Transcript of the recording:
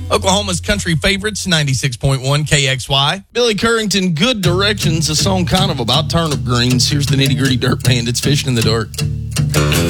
Oklahoma's country favorites, 96.1 KXY. Billy Currington, Good Directions, a song kind of about turnip greens. Here's the Nitty Gritty Dirt Bandits, Fishing in the Dark.